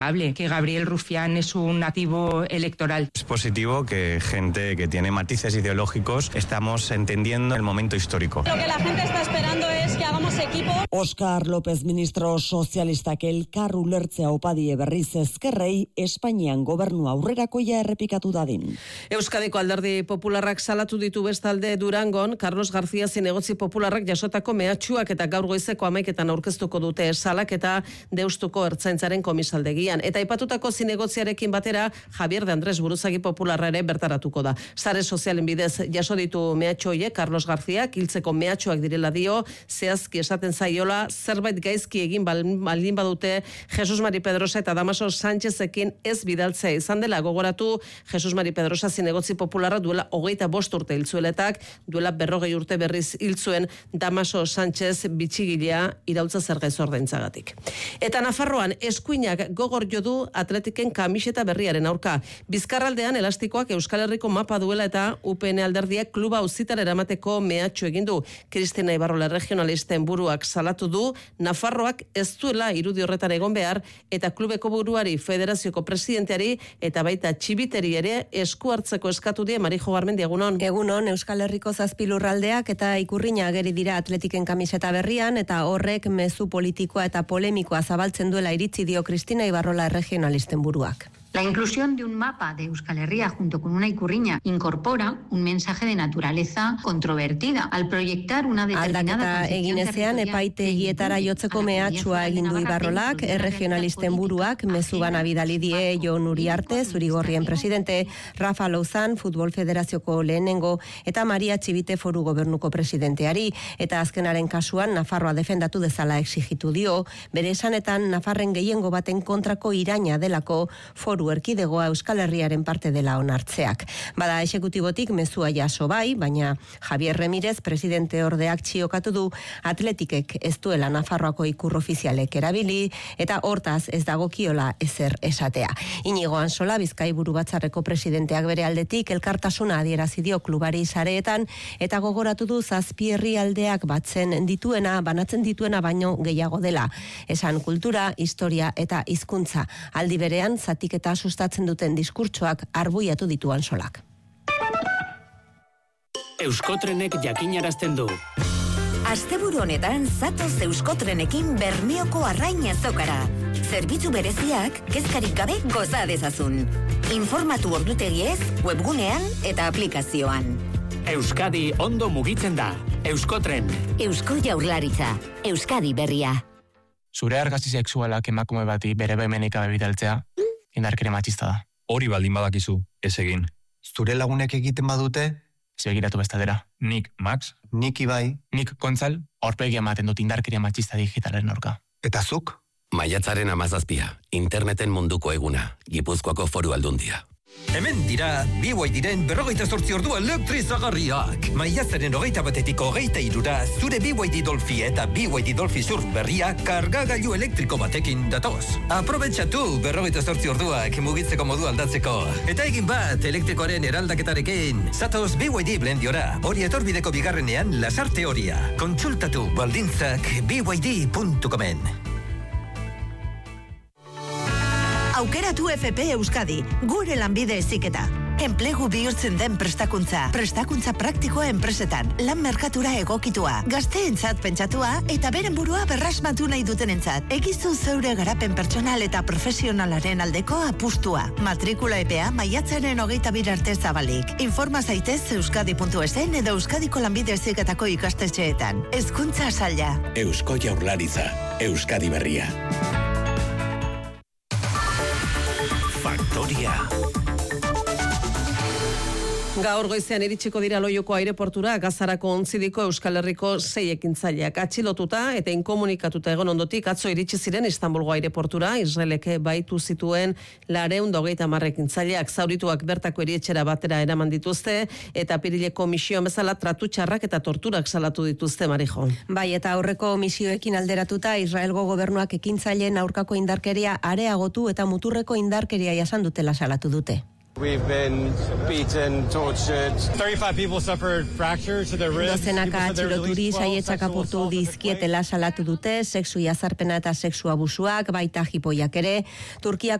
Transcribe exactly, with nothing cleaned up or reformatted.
Hable que Gabriel Rufián es un nativo electoral. Es positivo que gente que tiene matices ideológicos estamos entendiendo el momento histórico. Lo que la gente está esperando es que hagamos equipo. Óscar López, ministro sozialistak elkar ulertzea opadie berriz ezkerrei Espainian gobernu aurrerakoia errepikatu dadin. Euskadiko Alderdi Popularrak salatu ditu bestalde Durangon, Carlos García zinegotzi popularrak jasotako mehatxuak eta gaur goizeko hamaiketan aurkeztuko dute salaketa Deustuko Ertzaintzaren komisaldegian. Eta aipatutako zinegotziarekin batera Javier de Andrés buruzagi popularra ere bertaratuko da. Sare sozialen bidez jaso ditu mehatxoiek Carlos García hiltzeko mehatxoak direla dio, zehazki esaten zaiola zerbait gaizki egin baldin badute Jesus Mari Pedrosa eta Damaso Sánchezekin ez bidaltzea izan dela gogoratu. Jesus Mari Pedrosa zinegotzi popularra duela hogeita bost urte hiltzueletak, duela berrogei urte berriz hiltzuen Damaso Sánchez bitxigilea iraultza zerga ordaintzagatik. Eta Nafarroan eskuinak gogor jo du Atletiken kamiseta berriaren aurka. Bizkarraldean elastikoak Euskal Herriko mapa duela eta U P N alderdiak kluba auzitara eramateko mehatxu egin du. Cristina Ibarrola regionalisten buruak salatu du Nafarroak ez duela irudi horretan egon behar eta klubeko buruari, federazioko presidenteari eta baita txibiteri ere esku hartzeko eskatu die. Marijo Garmendi, egunon. Egunon, Euskal Herriko zazpilurraldeak eta Ikurriña ageri dira Atletiken kamiseta berrian eta horrek mezu politikoa eta polemikoa zabaltzen duela iritzi dio Cristina Ibarrola regionalisten buruak. La inclusión de un mapa de Euskal Herria junto con una Ikurriña incorpora un mensaje de naturaleza controvertida al proyectar una determinada aldaketa egin ezean epaitegietara jotzeko mehatxua egin du Ibarrolak, erregionalisten buruak mezu bana bidali die Jon Uriarte, Zurigorrien presidente, Rafa Louzan, Futbol Federazioko lehenengo eta Maria Txibite foru gobernuko presidenteari, eta azkenaren kasuan Nafarroa defendatu dezala exigitu dio, bere esanetan Nafarren gehiengo baten kontrako iraina delako foru erkidegoa Euskal Herriaren parte dela onartzeak. Bada exekutibotik mezua jaso bai, baina Javier Remirez presidente ordeak txiokatu du Atletikek ez duela Nafarroako ikur ofizialek erabili eta hortaz ez dagokiola ezer esatea. Inigo Ansola, Bizkaiburu Batzarreko presidenteak bere aldetik elkartasuna adierazi dio klubari sareetan eta gogoratu du zazpi herrialdeak batzen dituena, banatzen dituena baino gehiago dela. Esan kultura, historia eta hizkuntza. Aldi berean zatiketa sustatzen duten diskurtsoak arbuiatu ditu Ansolak. Euskotrenek jakinarazten du. Asteburu honetan zatoz Euskotrenekin Bermeoko Arrain azokara. Zerbitzu bereziak kezkarik gabe goza dezazun. Informatu ordutegiez, webgunean eta aplikazioan. Euskadi ondo mugitzen da. Euskotren. Eusko Jaurlaritza. Euskadi berria. Zure argazki sexualak emakume bati bere bemenik gabe bidaltzea, indarkeria matxista da. Hori baldin badakizu, ez egin. Zure lagunek egiten badute? Ez begiratu bestadera. Nik Max. Nik Ibai. Nik Gontzal, horpegia ematen dut indarkeria matxista digitalen orka. Eta zuk? Maiatzaren amazazpia, interneten munduko eguna, Gipuzkoako Foru Aldundia. Hemen dira, B Y D-ren berrogeita zortzi ordua elektrizagarriak. Maiatzaren hogeita batetik hogeita irura, zure B Y D Dolphy eta B Y D Dolphy Surf berria kargagailu elektriko batekin datoz. Aprobetxatu berrogeita zortzi orduak mugitzeko modu aldatzeko. Eta egin bat elektrikoaren eraldaketarekin. Zatoz B Y D Blendiora, hori etorbideko bigarrenean lasarte horia. Kontsultatu baldintzak b y d puntu comen. Aukeratu F P Euskadi, gure lanbide heziketa. Enplegu bihurtzen den prestakuntza, prestakuntza praktikoa enpresetan, lan merkatura egokitua, gazteentzat pentsatua eta beren burua berrasmatu nahi dutenentzat. Egizu zeure garapen pertsonal eta profesionalaren aldeko apustua. Matrikula epea maiatzaren hogeita bir arte zabalik. Informa zaitez euskadi puntu esen edo Euskadiko lanbide heziketako ikastetxeetan. Hezkuntza saila. Eusko Jaurlaritza, Euskadi berria. Faktoria. Gaur goizean iritsiko dira Loioko aireportura Gazarako ontzidiko Euskal Herriko sei ekintzaileak atxilotuta eta inkomunikatuta egon ondotik atzo iritsi ziren Istanbulgo aireportura. Israelek baitu zituen laurehun eta hogeita hamar ekintzaileak, zaurituak bertako erietxera batera eraman dituzte eta apirileko misioan bezala tratu txarrak eta torturak salatu dituzte, Marijo. Bai, eta aurreko misioekin alderatuta Israelgo gobernuak ekintzaileen aurkako indarkeria areagotu eta muturreko indarkeria jasan dutela salatu dute. We've been beaten, tortured. thirty-five people suffered fractures to their ribs. Dozenaka atxiloturi saietzak apurtu dizkietela salatu dute, sexu jazarpena eta sexu abusuak, baita jipoiak ere. Turkia